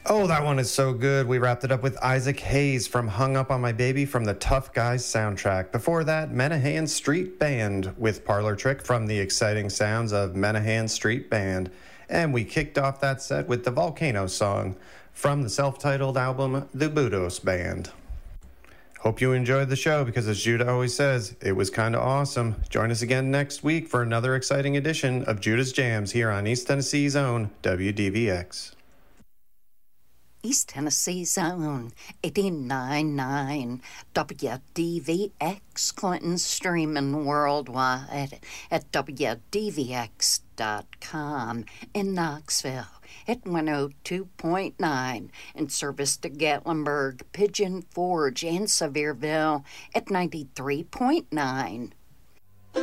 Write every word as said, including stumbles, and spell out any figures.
Oh, that one is so good. We wrapped it up with Isaac Hayes from Hung Up on My Baby from the Tough Guys soundtrack. Before that, Menahan Street Band with Parlor Trick from the exciting sounds of Menahan Street Band. And we kicked off that set with the Volcano song from the self-titled album, The Budos Band. Hope you enjoyed the show because, as Judah always says, it was kind of awesome. Join us again next week for another exciting edition of Judah's Jams here on East Tennessee's own W D V X. East Tennessee's own eighty-nine point nine W D V X, Clinton, streaming worldwide at W D V X dot com. In Knoxville at one oh two point nine, in service to Gatlinburg, Pigeon Forge, and Sevierville at ninety-three point nine.